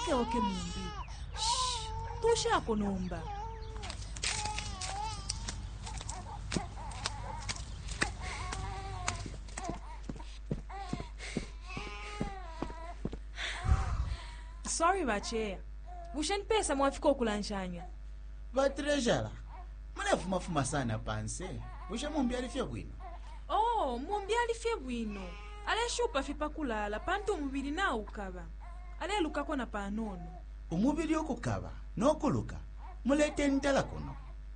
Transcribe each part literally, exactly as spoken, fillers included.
Okay, okay Mumbi. Shh, tusha kunomba. Sorry bache. Bushen pesa mwafika okulanshanya. Ba treasure. Mwana fuma fuma sana panse. Bushe Mumbi alifia bwino. Oh, Mumbi alifia bwino. Ale shupa fipa kulala pantu umubiri na ukaba. Ale luka kona panono. Umubiri okukaba n'okuluka mulete ntala kono.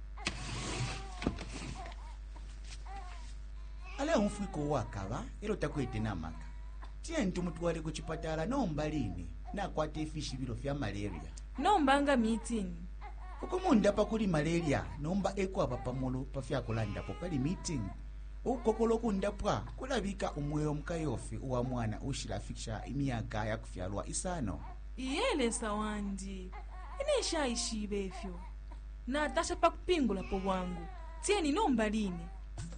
Ale umfiko wakaba ero takwete namaka. Tie ntumutwale ku chipatala nombalini na kwate ifishi biro vya malaria. Nombanga meeting. Ukumunda pa kuli malaria nomba ekwa papamulo pafya kulanda po pali meeting. Ukokolo kundapwa kulabika umweyo mkayofi uwa mwana ushirafikisha imyaka ya kufyalwa isano. Iyele sawandi. Inesha ishibe efyo. Na tasha pa kupingula po wangu. Tieni nombalini.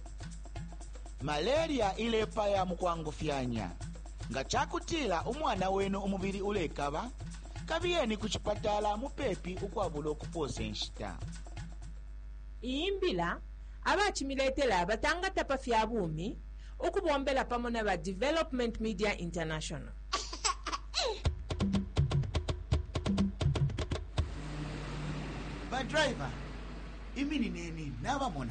Malaria ile paya mukwangu fyanya. Nga chakutila umwana wenu umubiri ulekaba. Kabiyeni kuchipatala mupepi ukwabulo kupose nshita. Imbila abachimiletela batanga tapa fya bumi okubombela pamona ba Development Media International. Ba driver, imini neni naba mona.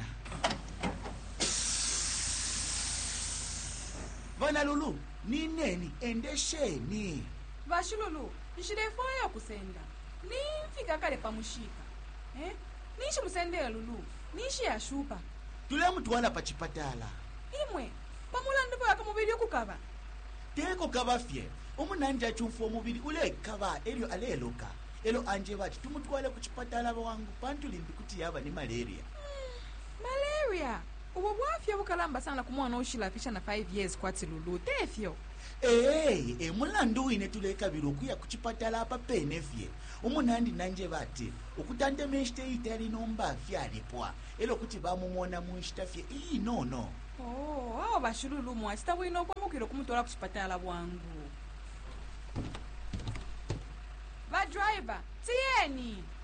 Vana Lulu, ni neni endesheni. Vashululu, nishirefaya kusenda. Ni mfika kale pamushika. Eh? Nishi musendela Lulu. Nishi ya shupa. Tule mtuwala pa chipatala. Imwe, pamula ndipo yaka mubiri okukaba. Teko kaba fye. Umunanja chumfu omubiri ule kaba elio aleloka. Elo anje bati tumutwale ku chipatala wangu pantu limbi kuti yaba ni malaria. Mm, malaria. Ubo bwafya bukalamba sana kumwana ushilafisha na five years kwati Lulu. Tefyo. Hey, e mulandu ine tuleka birokuya kuchipatala apa penefye. Umunandi nanje bati ukutande meshte itali nomba fyalipwa. Elo kuti bamumona munshitafye. Ii no no. Oh, hao bashululu mwa sitawino kwa mukiro kumutola kuchipatala bwangu. Ba driver, tieni.